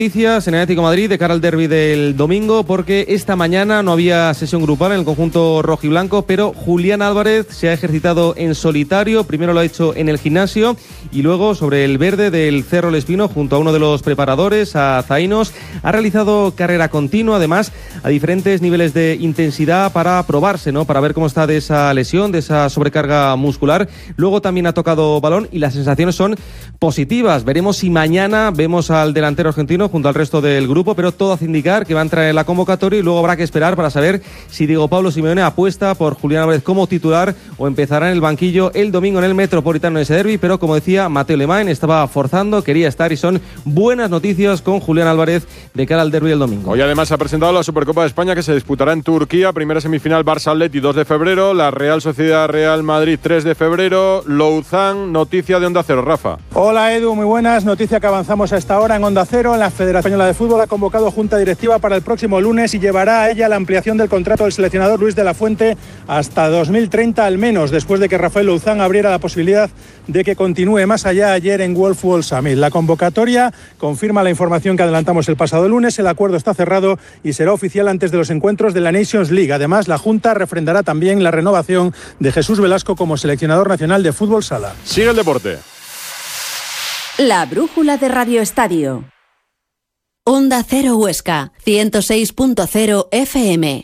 Noticias en Atlético de Madrid de cara al derbi del domingo, porque esta mañana no había sesión grupal en el conjunto rojiblanco, pero Julián Álvarez se ha ejercitado en solitario. Primero lo ha hecho en el gimnasio y luego sobre el verde del Cerro El Espino junto a uno de los preparadores, a Zainos. Ha realizado carrera continua, además a diferentes niveles de intensidad para probarse, ¿no? Para ver cómo está de esa lesión, de esa sobrecarga muscular. Luego también ha tocado balón y las sensaciones son positivas. Veremos si mañana vemos al delantero argentino junto al resto del grupo, pero todo hace indicar que va a entrar en la convocatoria y luego habrá que esperar para saber si Diego Pablo Simeone apuesta por Julián Álvarez como titular o empezará en el banquillo el domingo en el Metropolitano en ese derbi. Pero como decía, Mateo Alemán estaba forzando, quería estar y son buenas noticias con Julián Álvarez de cara al derbi del domingo. Hoy además se ha presentado la Supercopa de España que se disputará en Turquía, primera semifinal Barça-Atleti 2 de febrero, la Real Sociedad-Real Madrid 3 de febrero, Louzán, noticia de Onda Cero, Rafa. Hola Edu, muy buenas, noticia que avanzamos a esta hora en Onda Cero. La Federación Española de Fútbol ha convocado junta directiva para el próximo lunes y llevará a ella la ampliación del contrato del seleccionador Luis de la Fuente hasta 2030 al menos, después de que Rafael Louzán abriera la posibilidad de que continúe más allá ayer en Wolf World Summit. La convocatoria confirma la información que adelantamos el pasado lunes, el acuerdo está cerrado y será oficial antes de los encuentros de la Nations League. Además, la Junta refrendará también la renovación de Jesús Velasco como seleccionador nacional de fútbol sala. Sigue el deporte. La brújula de Radio Estadio. Onda Cero Huesca, 106.0 FM.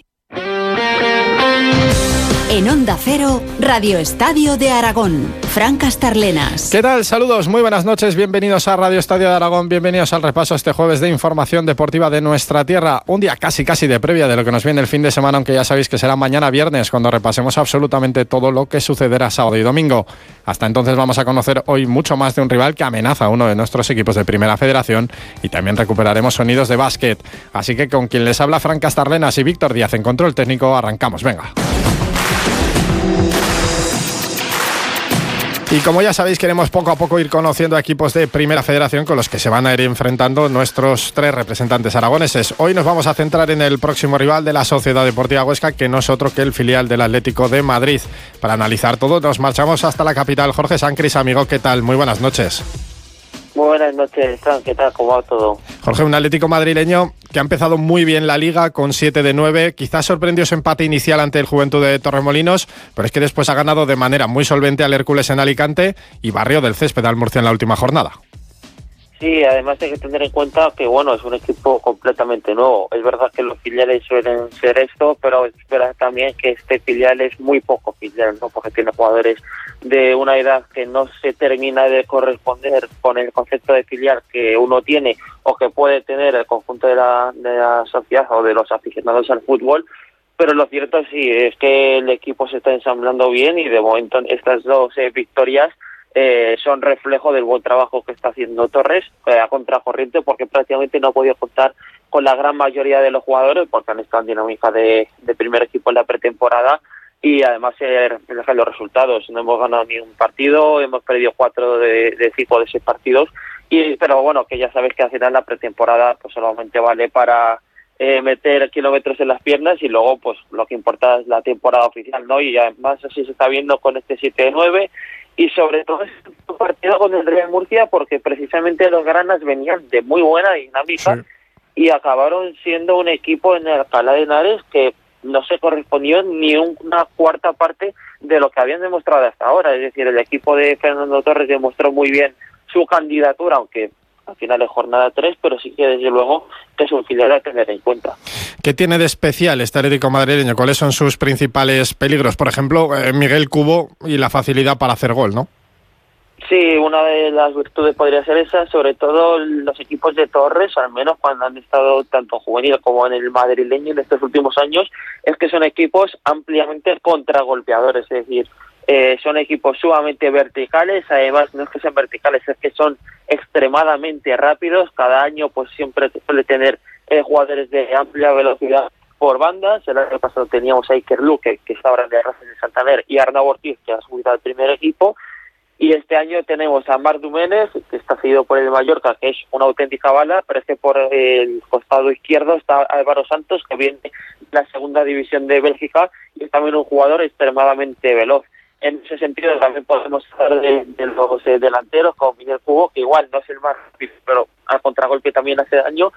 En Onda Cero, Radio Estadio de Aragón. Fran Castarlenas. ¿Qué tal? Saludos, muy buenas noches, bienvenidos a Radio Estadio de Aragón, bienvenidos al repaso este jueves de información deportiva de nuestra tierra. Un día casi de previa de lo que nos viene el fin de semana, aunque ya sabéis que será mañana viernes cuando repasemos absolutamente todo lo que sucederá sábado y domingo. Hasta entonces vamos a conocer hoy mucho más de un rival que amenaza a uno de nuestros equipos de Primera Federación y también recuperaremos sonidos de básquet. Así que con quien les habla Fran Castarlenas y Víctor Díaz en control técnico, arrancamos, venga. Y como ya sabéis, queremos poco a poco ir conociendo a equipos de Primera Federación con los que se van a ir enfrentando nuestros tres representantes aragoneses. Hoy nos vamos a centrar en el próximo rival de la Sociedad Deportiva Huesca, que no es otro que el filial del Atlético de Madrid. Para analizar todo, nos marchamos hasta la capital. Jorge Sancris, amigo, ¿qué tal? Muy buenas noches. Muy buenas noches, Fran, ¿qué tal? ¿Cómo va todo? Jorge, un Atlético madrileño que ha empezado muy bien la Liga con 7 de 9. Quizás sorprendió su empate inicial ante el Juventud de Torremolinos, pero es que después ha ganado de manera muy solvente al Hércules en Alicante y barrió del césped al Murcia en la última jornada. Sí, además hay que tener en cuenta que, bueno, es un equipo completamente nuevo. Es verdad que los filiales suelen ser esto, pero es verdad también que este filial es muy poco filial, ¿no? Porque tiene jugadores de una edad que no se termina de corresponder con el concepto de filial que uno tiene o que puede tener el conjunto de la sociedad o de los aficionados al fútbol. Pero lo cierto sí es que el equipo se está ensamblando bien y de momento estas dos victorias son reflejo del buen trabajo que está haciendo Torres a contracorriente, porque prácticamente no ha podido contar con la gran mayoría de los jugadores porque han estado en dinámica de primer equipo en la pretemporada y además se reflejan los resultados. No hemos ganado ni un partido, hemos perdido 4 de 5 de 6 partidos, pero bueno, que ya sabes que al final la pretemporada pues solamente vale para meter kilómetros en las piernas y luego pues lo que importa es la temporada oficial, ¿no? Y además así se está viendo con este 7-9 y sobre todo es un partido con el Real Murcia porque precisamente los granas venían de muy buena dinámica, sí, y acabaron siendo un equipo en el Alcalá de Henares que no se correspondió ni una cuarta parte de lo que habían demostrado hasta ahora. Es decir, el equipo de Fernando Torres demostró muy bien su candidatura, aunque al final es jornada 3, pero sí que desde luego que es un filial a tener en cuenta. ¿Qué tiene de especial este Atlético madrileño? ¿Cuáles son sus principales peligros? Por ejemplo, Miguel Cubo y la facilidad para hacer gol, ¿no? Sí, una de las virtudes podría ser esa, sobre todo los equipos de Torres, al menos cuando han estado tanto juvenil como en el madrileño en estos últimos años, es que son equipos ampliamente contragolpeadores, es decir, son equipos sumamente verticales, además no es que sean verticales, es que son extremadamente rápidos. Cada año pues siempre suele tener jugadores de amplia velocidad por bandas. El año pasado teníamos a Iker Luque, que está ahora en el Racing de Santander, y Arnau Ortiz, que ha subido al primer equipo, y este año tenemos a Marc Domènech, que está cedido por el Mallorca, que es una auténtica bala, pero es que por el costado izquierdo está Álvaro Santos, que viene de la segunda división de Bélgica y es también un jugador extremadamente veloz. En ese sentido también podemos hablar de los delanteros como Miguel Cubo, que igual no es el más rápido, pero al contragolpe también hace daño,